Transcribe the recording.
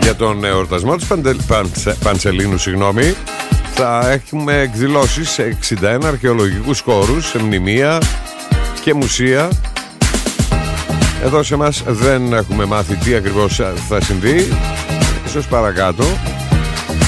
για τον εορτασμό του Παντσελίνου, συγγνώμη, θα έχουμε εκδηλώσεις σε 61 αρχαιολογικούς χώρους, σε μνημεία και μουσεία. Εδώ σε μας δεν έχουμε μάθει τι ακριβώς θα συμβεί, ίσως παρακάτω.